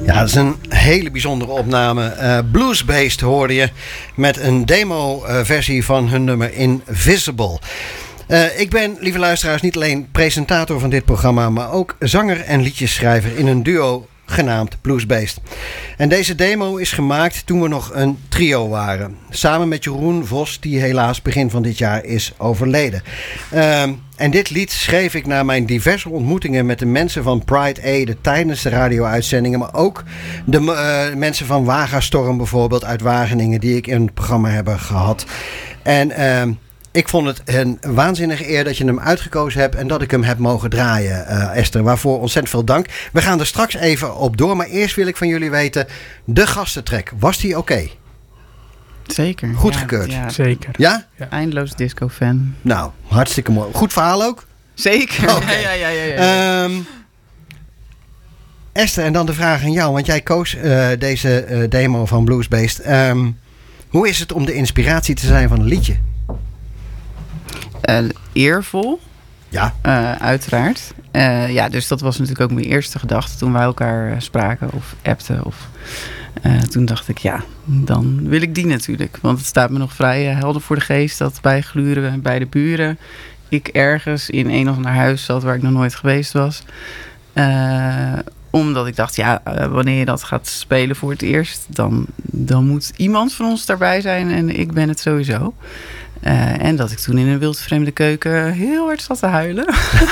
Ja, dat is een hele bijzondere opname. Bluesbeast hoorde je met een demo-versie van hun nummer Invisible. Ik ben, lieve luisteraars, niet alleen presentator van dit programma, maar ook zanger en liedjesschrijver in een duo genaamd Bluesbeast. En deze demo is gemaakt toen we nog een trio waren. Samen met Jeroen Vos, die helaas begin van dit jaar is overleden. En dit lied schreef ik na mijn diverse ontmoetingen met de mensen van Pride Ede tijdens de radio-uitzendingen, maar ook de mensen van Wagastorm bijvoorbeeld uit Wageningen, die ik in het programma heb gehad. En ik vond het een waanzinnige eer dat je hem uitgekozen hebt en dat ik hem heb mogen draaien, Esther. Waarvoor ontzettend veel dank. We gaan er straks even op door, maar eerst wil ik van jullie weten, de gastentrack, was die oké? Zeker. Goedgekeurd? Ja. Zeker. Ja? Eindeloos disco-fan. Nou, hartstikke mooi. Goed verhaal ook? Zeker. Okay. Ja. Esther, en dan de vraag aan jou, want jij koos deze demo van Bluesbeast. Hoe is het om de inspiratie te zijn van een liedje? Eervol. Ja. Uiteraard. Dus dat was natuurlijk ook mijn eerste gedachte toen wij elkaar spraken of appten. Toen dacht ik, ja, dan wil ik die natuurlijk. Want het staat me nog vrij helder voor de geest dat bij gluren bij de buren ik ergens in een of ander huis zat waar ik nog nooit geweest was. Omdat ik dacht, wanneer je dat gaat spelen voor het eerst, dan moet iemand van ons daarbij zijn en ik ben het sowieso. En dat ik toen in een wildvreemde keuken heel hard zat te huilen.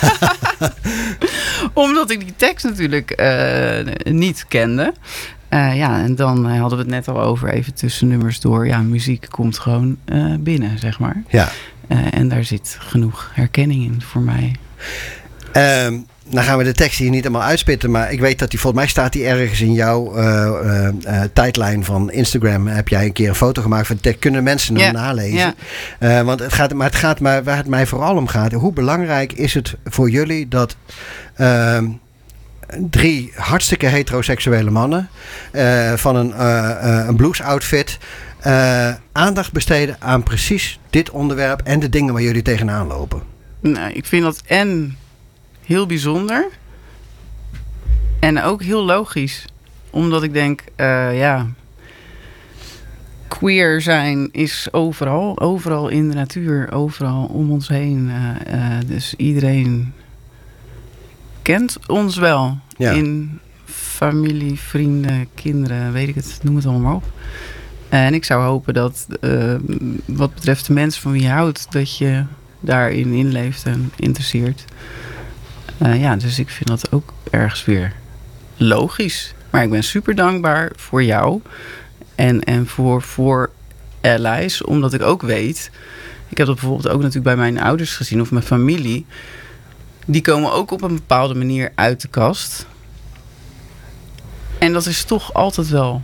Omdat ik die tekst natuurlijk niet kende. En dan hadden we het net al over, even tussen nummers door. Ja, muziek komt gewoon binnen, zeg maar. Ja. En daar zit genoeg herkenning in voor mij. Dan gaan we de tekst hier niet helemaal uitspitten, maar ik weet dat volgens mij staat die ergens in jouw tijdlijn van Instagram. Heb jij een keer een foto gemaakt van de tekst? Kunnen mensen hem nalezen? Ja. Want waar het mij vooral om gaat, hoe belangrijk is het voor jullie dat 3 hartstikke heteroseksuele mannen van een blues outfit aandacht besteden aan precies dit onderwerp en de dingen waar jullie tegenaan lopen? Nou, ik vind dat heel bijzonder. En ook heel logisch. Omdat ik denk, queer zijn is overal. Overal in de natuur. Overal om ons heen. Dus iedereen kent ons wel. Ja. In familie, vrienden, kinderen, weet ik het. Noem het allemaal maar op. En ik zou hopen dat wat betreft de mensen van wie je houdt, dat je daarin inleeft en interesseert. Dus ik vind dat ook ergens weer logisch. Maar ik ben super dankbaar voor jou. En voor allies. Omdat ik ook weet. Ik heb dat bijvoorbeeld ook natuurlijk bij mijn ouders gezien. Of mijn familie. Die komen ook op een bepaalde manier uit de kast. En dat is toch altijd wel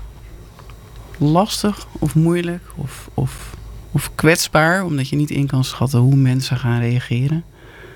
lastig of moeilijk. Of kwetsbaar. Omdat je niet in kan schatten hoe mensen gaan reageren.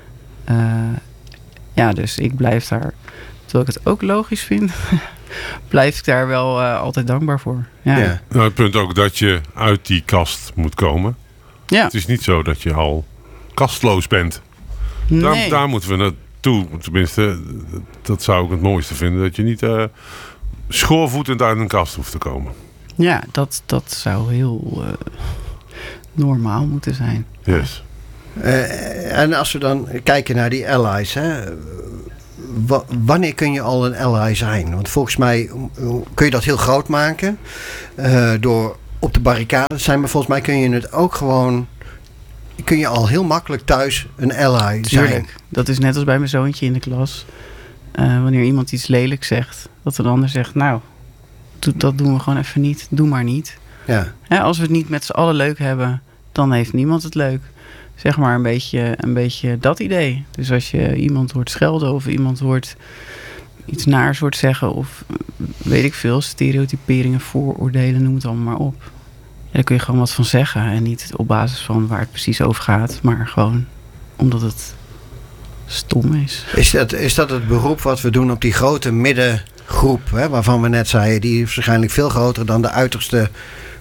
Dus ik blijf daar, terwijl ik het ook logisch vind, blijf ik daar wel altijd dankbaar voor. Ja. Nou, het punt ook dat je uit die kast moet komen. Ja. Het is niet zo dat je al kastloos bent. Nee. Daar moeten we naartoe. Tenminste, dat zou ik het mooiste vinden. Dat je niet schoorvoetend uit een kast hoeft te komen. Ja, dat zou heel normaal moeten zijn. Yes. En als we dan kijken naar die allies, wanneer kun je al een ally zijn? Want volgens mij kun je dat heel groot maken door op de barricade te zijn, maar volgens mij kun je het ook gewoon, kun je al heel makkelijk thuis een ally Tuurlijk. zijn. Dat is net als bij mijn zoontje in de klas. Wanneer iemand iets lelijks zegt, dat een ander zegt, nou, dat doen we gewoon even niet, doe maar niet. Ja. Als we het niet met z'n allen leuk hebben, dan heeft niemand het leuk. Zeg maar een beetje dat idee. Dus als je iemand hoort schelden of iemand hoort iets naars hoort zeggen of weet ik veel, stereotyperingen, vooroordelen, noem het allemaal maar op. Ja, daar kun je gewoon wat van zeggen en niet op basis van waar het precies over gaat, maar gewoon omdat het stom is. Is dat het beroep wat we doen op die grote middengroep, waarvan we net zeiden, die is waarschijnlijk veel groter dan de uiterste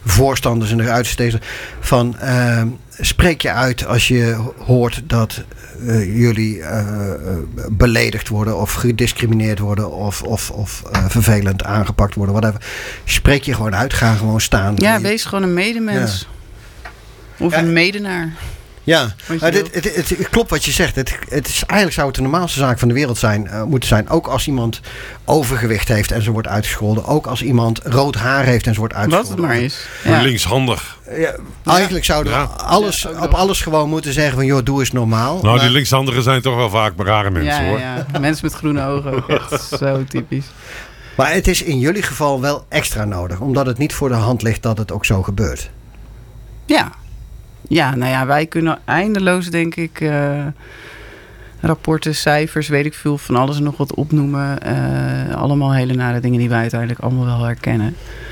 voorstanders en de uiterste van spreek je uit als je hoort dat jullie beledigd worden of gediscrimineerd worden of vervelend aangepakt worden, whatever. Spreek je gewoon uit, ga gewoon staan. Ja, wees gewoon een medemens. Ja. Of een medenaar. Ja, het klopt wat je zegt. Eigenlijk zou het de normaalste zaak van de wereld moeten zijn. Ook als iemand overgewicht heeft en ze wordt uitgescholden. Ook als iemand rood haar heeft en ze wordt uitgescholden. Wat het maar is. Ja. Linkshandig. Ja, eigenlijk zouden we op alles gewoon moeten zeggen van joh, doe eens normaal. Nou, die linkshandigen zijn toch wel vaak rare mensen hoor. Ja, mensen met groene ogen ook echt zo typisch. Maar het is in jullie geval wel extra nodig. Omdat het niet voor de hand ligt dat het ook zo gebeurt. Ja. Ja, nou ja, wij kunnen eindeloos, denk ik, rapporten, cijfers, weet ik veel, van alles en nog wat opnoemen. Allemaal hele nare dingen die wij uiteindelijk allemaal wel herkennen.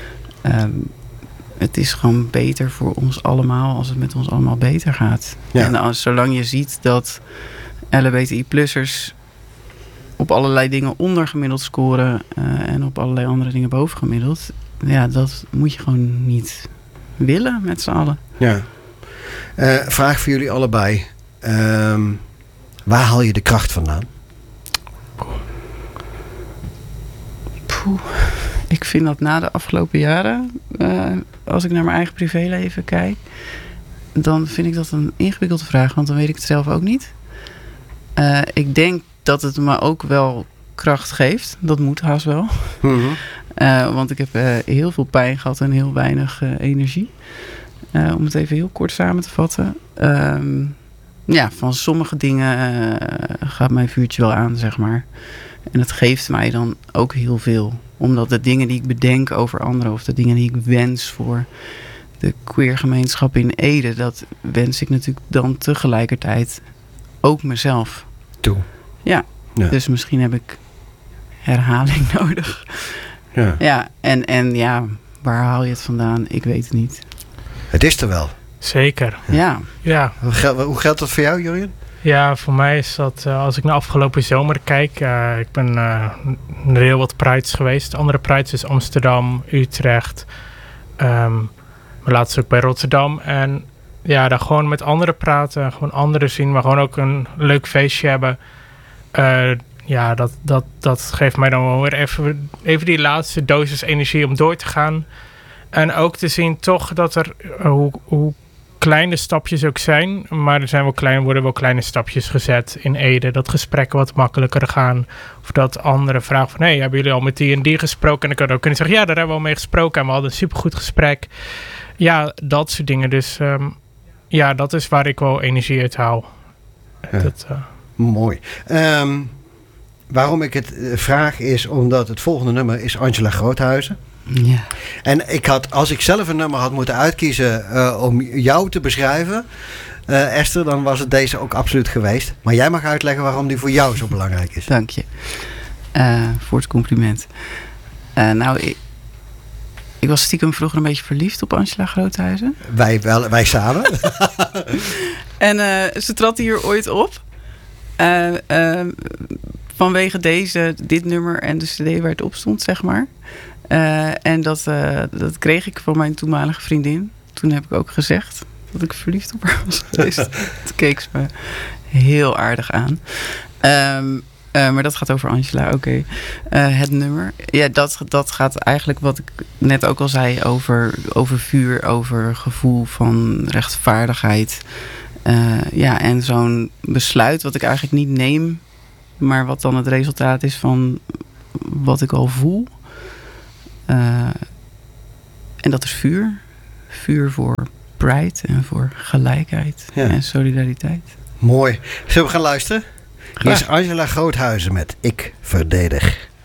Het is gewoon beter voor ons allemaal als het met ons allemaal beter gaat. Ja. En zolang je ziet dat LHBTI-plussers op allerlei dingen ondergemiddeld scoren en op allerlei andere dingen bovengemiddeld, ja, dat moet je gewoon niet willen met z'n allen. Ja. Vraag voor jullie allebei. Waar haal je de kracht vandaan? Ik vind dat na de afgelopen jaren, als ik naar mijn eigen privéleven kijk, dan vind ik dat een ingewikkelde vraag, want dan weet ik het zelf ook niet. Ik denk dat het me ook wel kracht geeft. Dat moet haast wel. Mm-hmm. Want ik heb heel veel pijn gehad en heel weinig energie. Om het even heel kort samen te vatten. Van sommige dingen gaat mijn vuurtje wel aan, zeg maar. En het geeft mij dan ook heel veel. Omdat de dingen die ik bedenk over anderen, of de dingen die ik wens voor de queergemeenschap in Ede, dat wens ik natuurlijk dan tegelijkertijd ook mezelf toe. Ja. Dus misschien heb ik herhaling nodig. Ja, en waar haal je het vandaan? Ik weet het niet. Het is er wel. Zeker. Ja. Hoe geldt dat voor jou, Jurjen? Ja, voor mij is dat, als ik naar afgelopen zomer kijk, ik ben naar heel wat prides geweest. Andere prides is Amsterdam, Utrecht, maar laatst ook bij Rotterdam. En ja, daar gewoon met anderen praten, gewoon anderen zien, maar gewoon ook een leuk feestje hebben. Dat geeft mij dan wel weer even die laatste dosis energie om door te gaan. En ook te zien toch dat er, hoe kleine stapjes ook zijn, maar worden wel kleine stapjes gezet in Ede. Dat gesprekken wat makkelijker gaan. Of dat anderen vragen van, hey, hebben jullie al met die en die gesproken? En dan kan ik ook kunnen zeggen, ja, daar hebben we al mee gesproken. En we hadden een supergoed gesprek. Ja, dat soort dingen. Dus dat is waar ik wel energie uit haal. Ja. Mooi. Waarom ik het vraag is omdat het volgende nummer is Angela Groothuizen. Ja. En als ik zelf een nummer had moeten uitkiezen om jou te beschrijven, Esther, dan was het deze ook absoluut geweest. Maar jij mag uitleggen waarom die voor jou zo belangrijk is. Dank je voor het compliment. Ik was stiekem vroeger een beetje verliefd op Angela Groothuizen. Wij samen. En ze trad hier ooit op. Vanwege dit nummer en de cd waar het op stond, zeg maar. En dat kreeg ik van mijn toenmalige vriendin. Toen heb ik ook gezegd dat ik verliefd op haar was geweest. Toen keek ze me heel aardig aan. Maar dat gaat over Angela, oké. Het nummer. Ja, dat gaat eigenlijk wat ik net ook al zei over vuur, over gevoel van rechtvaardigheid. En zo'n besluit wat ik eigenlijk niet neem, maar wat dan het resultaat is van wat ik al voel. En dat is vuur. Vuur voor pride en voor gelijkheid en solidariteit. Mooi. Zullen we gaan luisteren? Hier is Angela Groothuizen met Ik Verdedig.